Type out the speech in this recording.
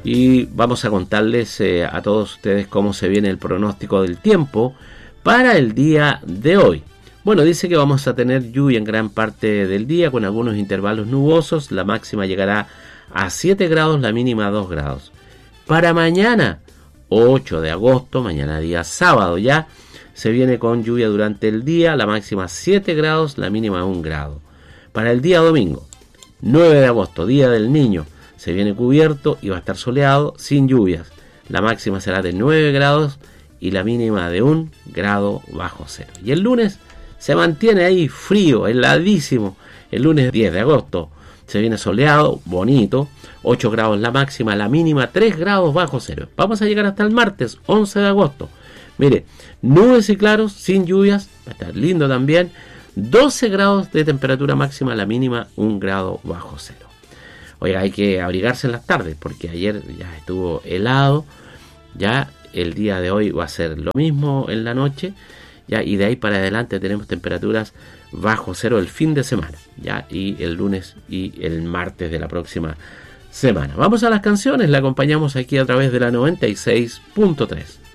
y vamos a contarles a todos ustedes cómo se viene el pronóstico del tiempo para el día de hoy. Bueno, dice que vamos a tener lluvia en gran parte del día con algunos intervalos nubosos. La máxima llegará a 7 grados, la mínima a 2 grados. Para mañana, 8 de agosto, mañana día sábado ya, se viene con lluvia durante el día, la máxima 7 grados, la mínima 1 grado. Para el día domingo, 9 de agosto, día del niño, se viene cubierto y va a estar soleado, sin lluvias. La máxima será de 9 grados y la mínima de 1 grado bajo cero. Y el lunes se mantiene ahí frío, heladísimo. El lunes 10 de agosto se viene soleado, bonito, 8 grados la máxima, la mínima 3 grados bajo cero. Vamos a llegar hasta el martes 11 de agosto. Mire, nubes y claros, sin lluvias, va a estar lindo también. 12 grados de temperatura máxima, la mínima 1 grado bajo cero. Oiga, hay que abrigarse en las tardes porque ayer ya estuvo helado. Ya el día de hoy va a ser lo mismo en la noche. Ya, y de ahí para adelante tenemos temperaturas bajo cero el fin de semana, ya, y el lunes y el martes de la próxima semana. Vamos a las canciones, la acompañamos aquí a través de la 96.3.